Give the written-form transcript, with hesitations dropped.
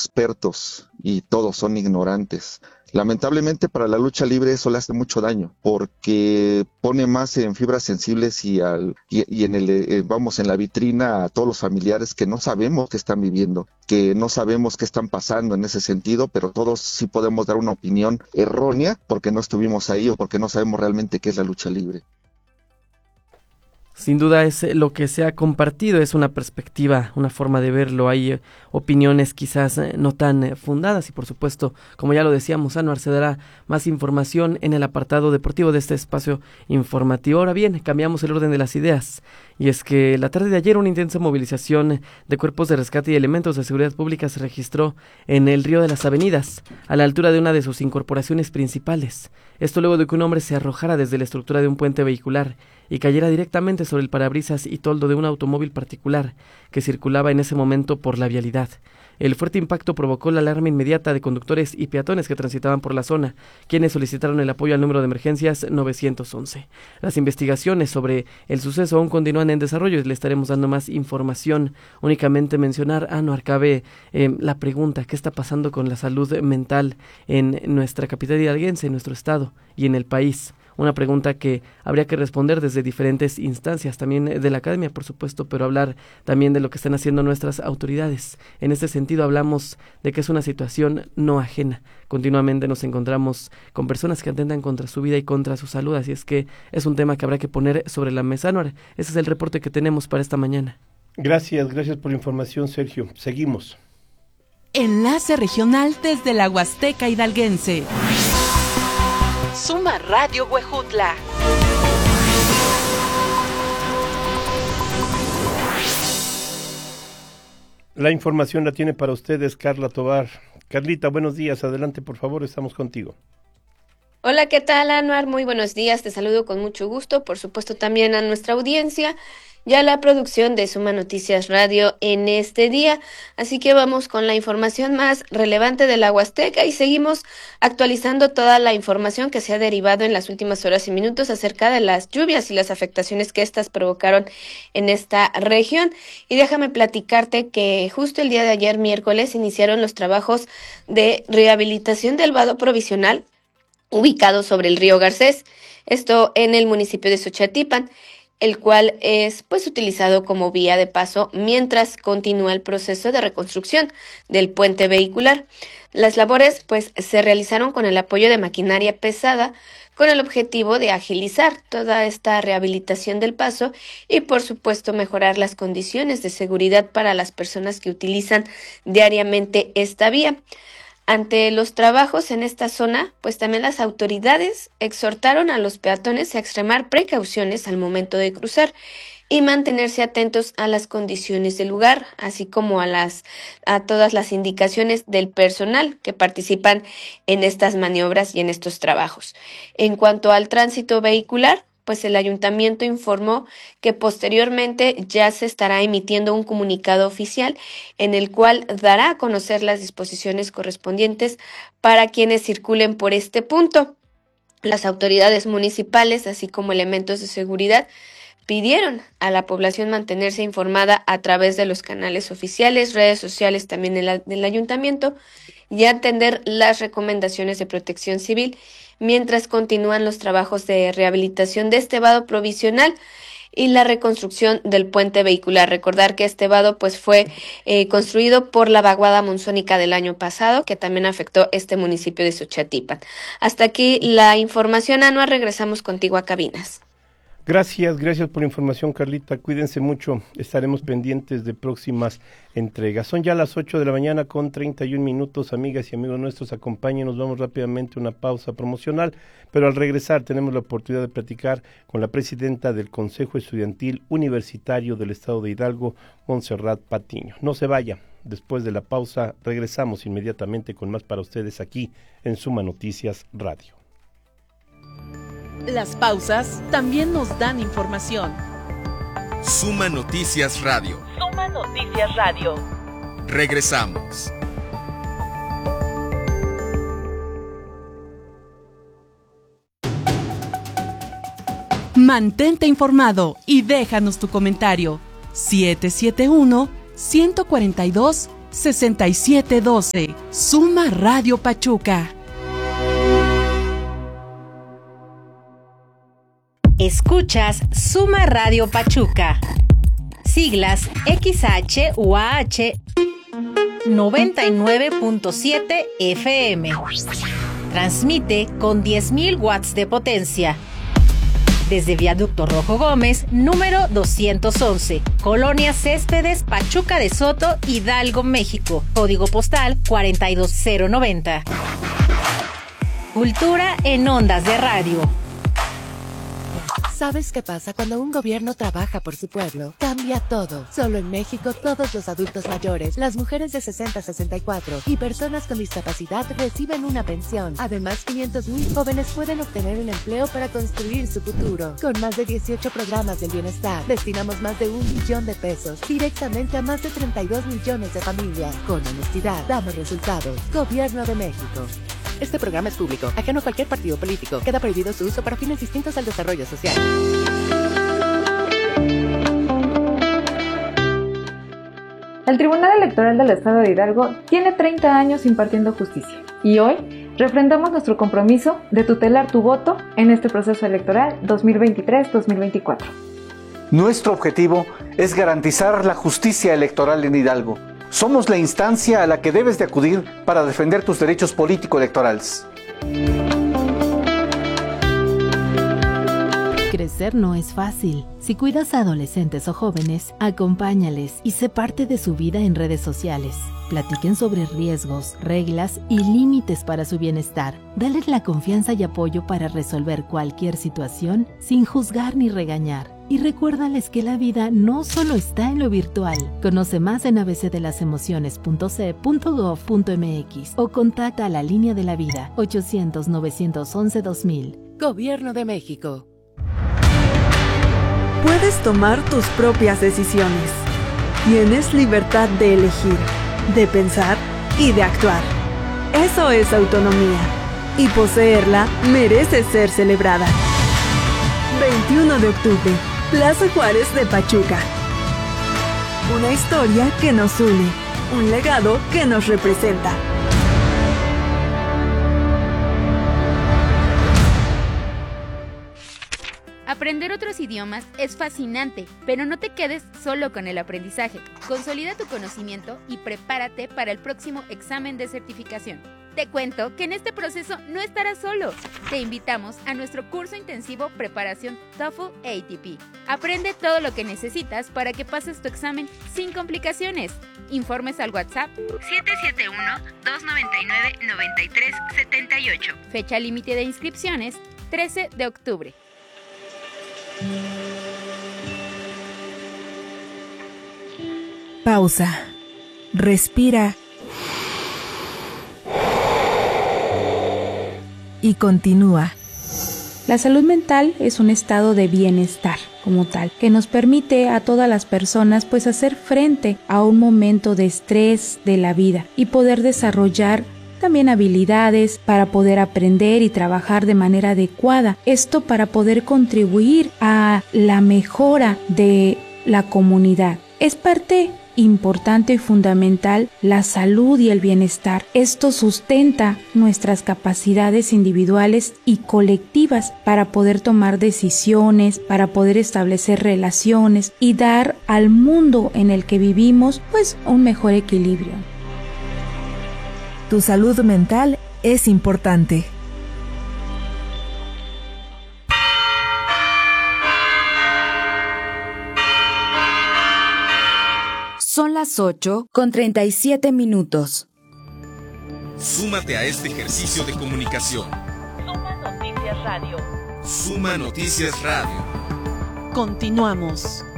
expertos y todos son ignorantes. Lamentablemente para la lucha libre eso le hace mucho daño porque pone más en fibras sensibles y en en la vitrina a todos los familiares que no sabemos qué están viviendo, que no sabemos qué están pasando en ese sentido, pero todos sí podemos dar una opinión errónea porque no estuvimos ahí o porque no sabemos realmente qué es la lucha libre. Sin duda es lo que se ha compartido, es una perspectiva, una forma de verlo. Hay opiniones quizás no tan fundadas y por supuesto, como ya lo decíamos, Anuar, se dará más información en el apartado deportivo de este espacio informativo. Ahora bien, cambiamos el orden de las ideas y es que la tarde de ayer una intensa movilización de cuerpos de rescate y elementos de seguridad pública se registró en el Río de las Avenidas, a la altura de una de sus incorporaciones principales. Esto luego de que un hombre se arrojara desde la estructura de un puente vehicular y cayera directamente sobre el parabrisas y toldo de un automóvil particular que circulaba en ese momento por la vialidad. El fuerte impacto provocó la alarma inmediata de conductores y peatones que transitaban por la zona, quienes solicitaron el apoyo al número de emergencias 911. Las investigaciones sobre el suceso aún continúan en desarrollo y le estaremos dando más información. Únicamente mencionar, Anuar, cabe la pregunta, ¿qué está pasando con la salud mental en nuestra capital hidalguense, en nuestro estado y en el país? Una pregunta que habría que responder desde diferentes instancias, también de la academia, por supuesto, pero hablar también de lo que están haciendo nuestras autoridades. En este sentido, hablamos de que es una situación no ajena. Continuamente nos encontramos con personas que atentan contra su vida y contra su salud, así es que es un tema que habrá que poner sobre la mesa. Anuar, ese es el reporte que tenemos para esta mañana. Gracias por la información, Sergio. Seguimos. Enlace regional desde la Huasteca hidalguense. Suma Radio Huejutla. La información la tiene para ustedes Carla Tovar. Carlita, buenos días. Adelante, por favor, estamos contigo. Hola, ¿qué tal, Anuar? Muy buenos días. Te saludo con mucho gusto. Por supuesto, también a nuestra audiencia y a la producción de Suma Noticias Radio en este día. Así que vamos con la información más relevante de la Huasteca y seguimos actualizando toda la información que se ha derivado en las últimas horas y minutos acerca de las lluvias y las afectaciones que éstas provocaron en esta región. Y déjame platicarte que justo el día de ayer, miércoles, iniciaron los trabajos de rehabilitación del vado provisional ubicado sobre el río Garcés, esto en el municipio de Xochatipan, el cual es utilizado como vía de paso mientras continúa el proceso de reconstrucción del puente vehicular. Las labores se realizaron con el apoyo de maquinaria pesada con el objetivo de agilizar toda esta rehabilitación del paso y por supuesto mejorar las condiciones de seguridad para las personas que utilizan diariamente esta vía. Ante los trabajos en esta zona, también las autoridades exhortaron a los peatones a extremar precauciones al momento de cruzar y mantenerse atentos a las condiciones del lugar, así como a todas las indicaciones del personal que participan en estas maniobras y en estos trabajos. En cuanto al tránsito vehicular, el ayuntamiento informó que posteriormente ya se estará emitiendo un comunicado oficial en el cual dará a conocer las disposiciones correspondientes para quienes circulen por este punto. Las autoridades municipales, así como elementos de seguridad, pidieron a la población mantenerse informada a través de los canales oficiales, redes sociales también del ayuntamiento y atender las recomendaciones de protección civil mientras continúan los trabajos de rehabilitación de este vado provisional y la reconstrucción del puente vehicular. Recordar que este vado fue construido por la vaguada monzónica del año pasado, que también afectó este municipio de Xochatipan. Hasta aquí la información, Anuar. Regresamos contigo a cabinas. Gracias por la información, Carlita. Cuídense mucho. Estaremos pendientes de próximas entregas. Son ya las 8 de la mañana con 31 minutos. Amigas y amigos nuestros, acompáñenos. Vamos rápidamente a una pausa promocional, pero al regresar tenemos la oportunidad de platicar con la presidenta del Consejo Estudiantil Universitario del Estado de Hidalgo, Montserrat Patiño. No se vaya. Después de la pausa regresamos inmediatamente con más para ustedes aquí en Suma Noticias Radio. Las pausas también nos dan información. Suma Noticias Radio. Suma Noticias Radio. Regresamos. Mantente informado y déjanos tu comentario. 771-142-1516. 6712. Suma Radio Pachuca. Escuchas Suma Radio Pachuca. Siglas XHUAH 99.7 FM. Transmite con 10.000 watts de potencia. Desde Viaducto Rojo Gómez, número 211, Colonia Céspedes, Pachuca de Soto, Hidalgo, México. Código postal 42090. Cultura en ondas de radio. ¿Sabes qué pasa cuando un gobierno trabaja por su pueblo? Cambia todo. Solo en México, todos los adultos mayores, las mujeres de 60 a 64 y personas con discapacidad reciben una pensión. Además, 500,000 jóvenes pueden obtener un empleo para construir su futuro. Con más de 18 programas del bienestar, destinamos más de 1 billón de pesos directamente a más de 32 millones de familias. Con honestidad, damos resultados. Gobierno de México. Este programa es público, ajeno a cualquier partido político. Queda prohibido su uso para fines distintos al desarrollo social. El Tribunal Electoral del Estado de Hidalgo tiene 30 años impartiendo justicia y hoy refrendamos nuestro compromiso de tutelar tu voto en este proceso electoral 2023-2024. Nuestro objetivo es garantizar la justicia electoral en Hidalgo. Somos la instancia a la que debes de acudir para defender tus derechos político-electorales. Crecer no es fácil. Si cuidas a adolescentes o jóvenes, acompáñales y sé parte de su vida en redes sociales. Platiquen sobre riesgos, reglas y límites para su bienestar. Dales la confianza y apoyo para resolver cualquier situación sin juzgar ni regañar. Y recuérdales que la vida no solo está en lo virtual. Conoce más en abcdelasemociones.ce.gov.mx o contacta a la Línea de la Vida 800-911-2000. Gobierno de México. Puedes tomar tus propias decisiones. Tienes libertad de elegir, de pensar y de actuar. Eso es autonomía. Y poseerla merece ser celebrada. 21 de octubre, Plaza Juárez de Pachuca. Una historia que nos une, un legado que nos representa. Aprender otros idiomas es fascinante, pero no te quedes solo con el aprendizaje. Consolida tu conocimiento y prepárate para el próximo examen de certificación. Te cuento que en este proceso no estarás solo. Te invitamos a nuestro curso intensivo Preparación TOEFL ATP. Aprende todo lo que necesitas para que pases tu examen sin complicaciones. Informes al WhatsApp 771-299-9378. Fecha límite de inscripciones 13 de octubre. Pausa. Respira. Y continúa. La salud mental es un estado de bienestar como tal, que nos permite a todas las personas pues hacer frente a un momento de estrés de la vida y poder desarrollar también habilidades para poder aprender y trabajar de manera adecuada. Esto para poder contribuir a la mejora de la comunidad. Es parte importante y fundamental la salud y el bienestar. Esto sustenta nuestras capacidades individuales y colectivas para poder tomar decisiones, para poder establecer relaciones y dar al mundo en el que vivimos pues un mejor equilibrio. Tu salud mental es importante. Son las 8:37. Súmate a este ejercicio de comunicación. Suma Noticias Radio. Suma Noticias Radio. Continuamos.